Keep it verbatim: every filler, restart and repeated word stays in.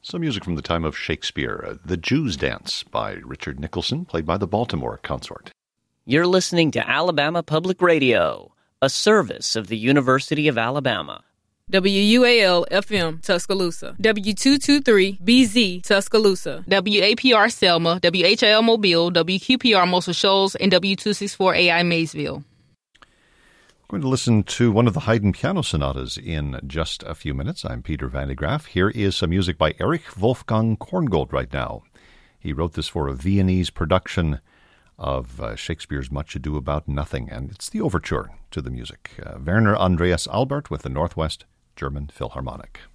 Some music from the time of Shakespeare, uh, The Jew's Dance by Richard Nicholson, played by the Baltimore Consort. You're listening to Alabama Public Radio, a service of the University of Alabama. W U A L F M Tuscaloosa, W two twenty-three B Z Tuscaloosa, W A P R Selma, W H L Mobile, W Q P R Muscle Shoals, and W two sixty-four A I Maysville. We're going to listen to one of the Haydn piano sonatas in just a few minutes. I'm Peter Van de Graaf. Here is some music by Erich Wolfgang Korngold right now. He wrote this for a Viennese production of uh, Shakespeare's Much Ado About Nothing, and it's the overture to the music. Uh, Werner Andreas Albert with the Northwest German Philharmonic.